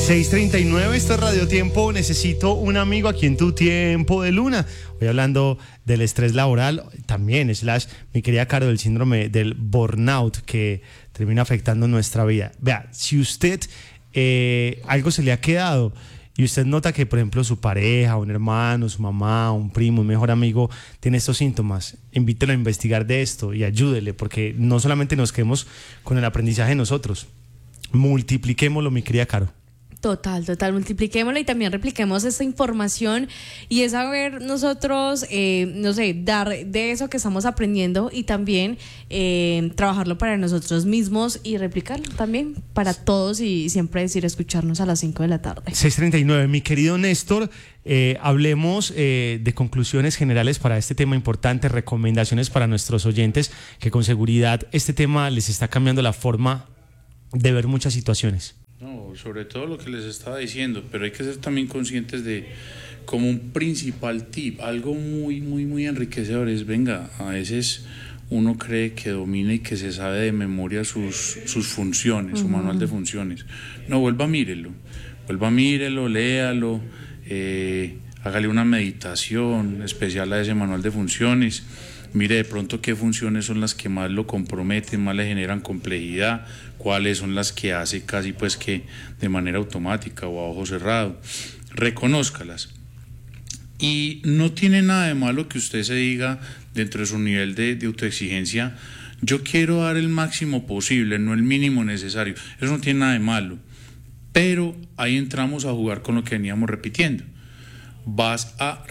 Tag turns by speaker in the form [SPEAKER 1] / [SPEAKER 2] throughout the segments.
[SPEAKER 1] 6:39, esto es Radio Tiempo. Necesito un amigo aquí en tu tiempo de luna. Hoy hablando del estrés laboral, también mi querida Caro, del síndrome del burnout que termina afectando nuestra vida. Vea, si usted algo se le ha quedado y usted nota que, por ejemplo, su pareja, un hermano, su mamá, un primo, un mejor amigo tiene estos síntomas, invítelo a investigar de esto y ayúdele, porque no solamente nos quedemos con el aprendizaje de nosotros, multipliquémoslo, mi querida Caro.
[SPEAKER 2] Total, multipliquémosla y también repliquemos esta información y es saber nosotros, dar de eso que estamos aprendiendo y también trabajarlo para nosotros mismos y replicarlo también para todos y siempre escucharnos a las 5 de la tarde.
[SPEAKER 1] 6:39, mi querido Néstor, hablemos de conclusiones generales para este tema importante, recomendaciones para nuestros oyentes, que con seguridad este tema les está cambiando la forma de ver muchas situaciones.
[SPEAKER 3] No, sobre todo lo que les estaba diciendo, pero hay que ser también conscientes de, como un principal tip, algo muy enriquecedor es, venga, a veces uno cree que domina y que se sabe de memoria sus funciones, su manual de funciones. No, vuelva, mírelo, léalo, hágale una meditación especial a ese manual de funciones. Mire de pronto qué funciones son las que más lo comprometen, más le generan complejidad, cuáles son las que hace casi pues que de manera automática o a ojo cerrado. Reconózcalas. Y no tiene nada de malo que usted se diga dentro de su nivel de autoexigencia, yo quiero dar el máximo posible, no el mínimo necesario. Eso no tiene nada de malo. Pero ahí entramos a jugar con lo que veníamos repitiendo. Vas a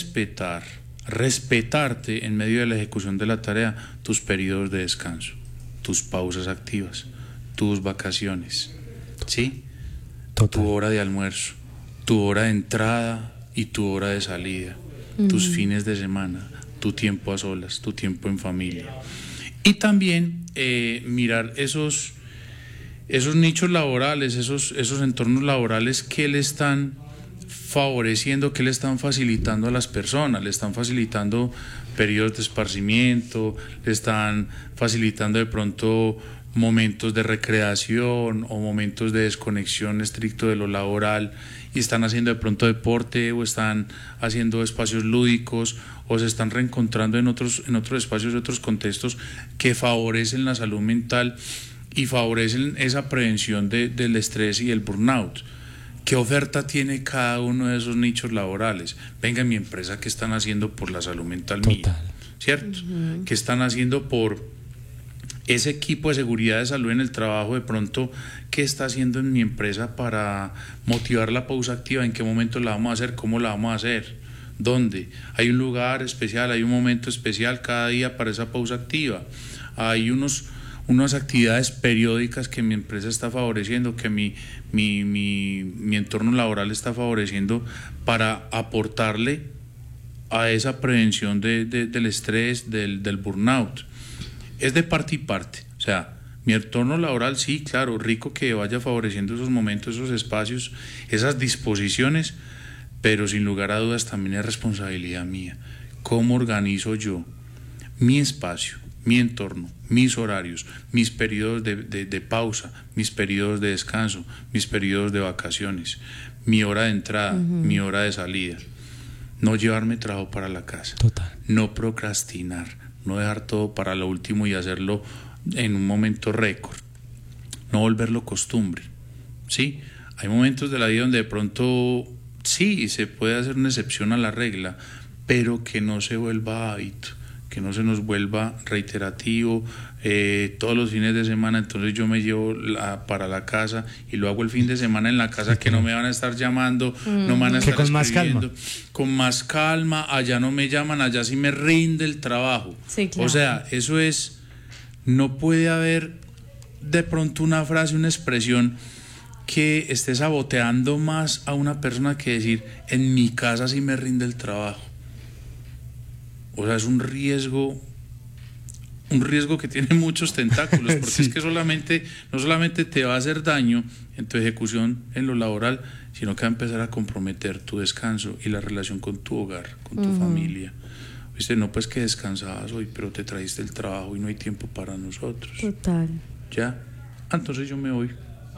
[SPEAKER 3] respetarte en medio de la ejecución de la tarea, tus periodos de descanso, tus pausas activas, tus vacaciones, ¿sí? Tu hora de almuerzo, tu hora de entrada y tu hora de salida, tus fines de semana, tu tiempo a solas, tu tiempo en familia. Y también mirar esos nichos laborales, esos entornos laborales que le están favoreciendo, que le están facilitando a las personas, le están facilitando periodos de esparcimiento, le están facilitando de pronto momentos de recreación o momentos de desconexión estricto de lo laboral, y están haciendo de pronto deporte o están haciendo espacios lúdicos o se están reencontrando en otros espacios, otros contextos que favorecen la salud mental y favorecen esa prevención del estrés y el burnout. ¿Qué oferta tiene cada uno de esos nichos laborales? Venga, en mi empresa, ¿qué están haciendo por la salud mental mía? ¿Cierto? ¿Qué están haciendo por ese equipo de seguridad de salud en el trabajo? De pronto, ¿qué está haciendo en mi empresa para motivar la pausa activa? ¿En qué momento la vamos a hacer? ¿Cómo la vamos a hacer? ¿Dónde? Hay un lugar especial, hay un momento especial cada día para esa pausa activa. Hay unas actividades periódicas que mi empresa está favoreciendo, que mi entorno laboral está favoreciendo para aportarle a esa prevención del estrés, del burnout. Es de parte y parte. O sea, mi entorno laboral, sí, claro, rico que vaya favoreciendo esos momentos, esos espacios, esas disposiciones, pero sin lugar a dudas también es responsabilidad mía. ¿Cómo organizo yo mi espacio, mi entorno, mis horarios, mis periodos de pausa, mis periodos de descanso, mis periodos de vacaciones, mi hora de entrada, mi hora de salida? No llevarme trabajo para la casa.
[SPEAKER 1] Total.
[SPEAKER 3] No procrastinar, no dejar todo para lo último y hacerlo en un momento récord. No volverlo costumbre, ¿sí? Hay momentos de la vida donde de pronto sí se puede hacer una excepción a la regla, pero que no se vuelva hábito, que no se nos vuelva reiterativo, todos los fines de semana. Entonces yo me llevo para la casa y lo hago el fin de semana en la casa, que no me van a estar llamando, no me van a estar escribiendo, con más calma, allá no me llaman, allá sí me rinde el trabajo.
[SPEAKER 2] Sí, claro.
[SPEAKER 3] O sea, eso es, no puede haber de pronto una frase, una expresión que esté saboteando más a una persona que decir, en mi casa sí me rinde el trabajo. O sea, es un riesgo que tiene muchos tentáculos, porque sí, es que no solamente te va a hacer daño en tu ejecución en lo laboral, sino que va a empezar a comprometer tu descanso y la relación con tu hogar, con tu familia. Viste, no, pues que descansabas hoy, pero te trajiste el trabajo y no hay tiempo para nosotros.
[SPEAKER 2] Total.
[SPEAKER 3] ¿Ya? Entonces yo me voy.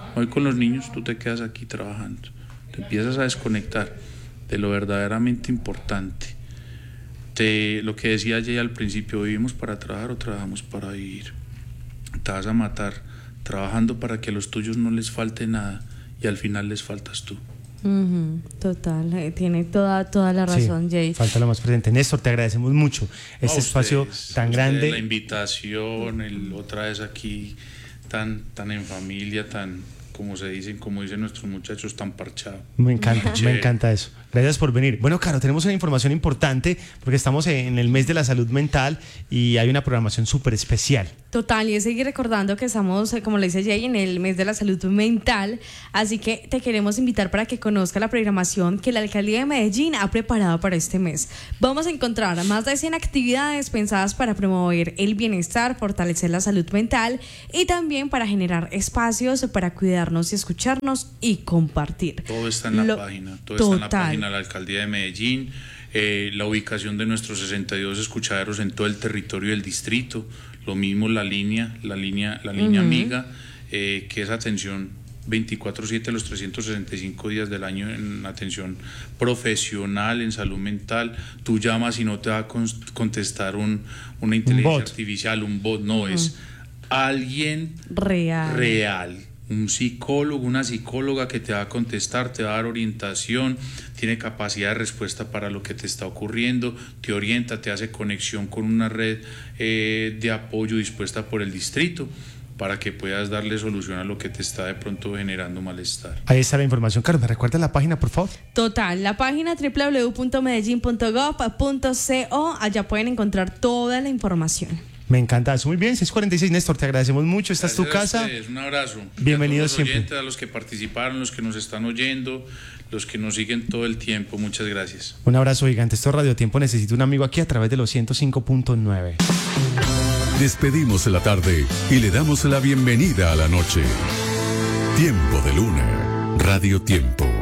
[SPEAKER 3] Hoy con los niños tú te quedas aquí trabajando, te empiezas a desconectar de lo verdaderamente importante. Lo que decía Jay al principio, ¿vivimos para trabajar o trabajamos para vivir? Te vas a matar trabajando para que a los tuyos no les falte nada y al final les faltas tú.
[SPEAKER 2] Total, tiene toda la razón,
[SPEAKER 1] sí,
[SPEAKER 2] Jay.
[SPEAKER 1] Falta lo más presente. Néstor, te agradecemos mucho este espacio tan grande.
[SPEAKER 3] La invitación, otra vez aquí tan en familia, tan, como dicen nuestros muchachos, tan parchado.
[SPEAKER 1] Me encanta eso. Gracias por venir. Bueno, Caro, tenemos una información importante porque estamos en el mes de la salud mental y hay una programación súper especial.
[SPEAKER 2] Total, y es seguir recordando que estamos, como le dice Jay, en el mes de la salud mental, así que te queremos invitar para que conozca la programación que la Alcaldía de Medellín ha preparado para este mes. Vamos a encontrar más de 100 actividades pensadas para promover el bienestar, fortalecer la salud mental y también para generar espacios para cuidarnos y escucharnos y compartir.
[SPEAKER 3] Todo está en la página, está en la página de la Alcaldía de Medellín, la ubicación de nuestros 62 escuchaderos en todo el territorio del distrito, lo mismo la línea amiga, que es atención 24/7 los 365 días del año en atención profesional, en salud mental. Tú llamas y no te va a contestar una inteligencia artificial, un bot, no, es alguien real. Un psicólogo, una psicóloga que te va a contestar, te va a dar orientación, tiene capacidad de respuesta para lo que te está ocurriendo, te orienta, te hace conexión con una red de apoyo dispuesta por el distrito para que puedas darle solución a lo que te está de pronto generando malestar.
[SPEAKER 1] Ahí está la información. Caro, ¿me recuerdas la página, por favor?
[SPEAKER 2] Total, la página www.medellin.gov.co, allá pueden encontrar toda la información.
[SPEAKER 1] Me encanta eso. Muy bien, 6:46, Néstor, te agradecemos mucho. Esta es tu casa.
[SPEAKER 3] Un abrazo.
[SPEAKER 1] Bienvenidos
[SPEAKER 3] siempre.
[SPEAKER 1] Oyentes,
[SPEAKER 3] a los que participaron, los que nos están oyendo, los que nos siguen todo el tiempo. Muchas gracias.
[SPEAKER 1] Un abrazo gigante. Esto es Radio Tiempo. Necesito un amigo aquí a través de los 105.9.
[SPEAKER 4] Despedimos la tarde y le damos la bienvenida a la noche. Tiempo de Luna. Radio Tiempo.